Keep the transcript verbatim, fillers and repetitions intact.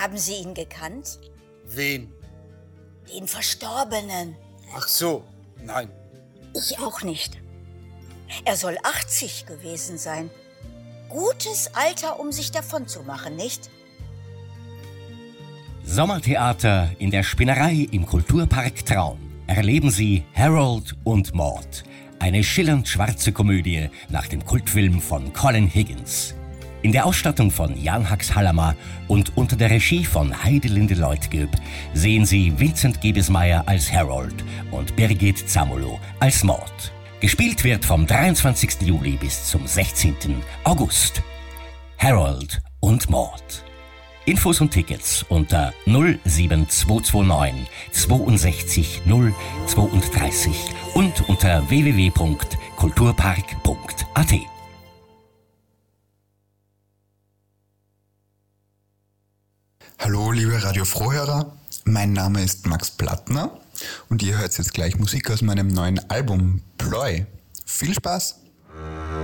Haben Sie ihn gekannt? Wen? Den Verstorbenen. Ach so, nein. Ich auch nicht. Er soll achtzig gewesen sein. Gutes Alter, um sich davon zu machen, nicht? Sommertheater in der Spinnerei im Kulturpark Traun. Erleben Sie Harold und Maude, eine schillernd schwarze Komödie nach dem Kultfilm von Colin Higgins. In der Ausstattung von Jan Hax Hallammer und unter der Regie von Heidelinde Leutgeb sehen Sie Vincent Gebesmeier als Harold und Birgit Zamolo als Maude. Gespielt wird vom dreiundzwanzigsten Juli bis zum sechzehnten August. Harold und Maude. Infos und Tickets unter null sieben zwei zwei neun zweiundsechzig null zweiunddreißig und unter w w w punkt kulturpark punkt a t. Hallo liebe Radio Frohhörer, mein Name ist Max Plattner und ihr hört jetzt gleich Musik aus meinem neuen Album Ploy. Viel Spaß!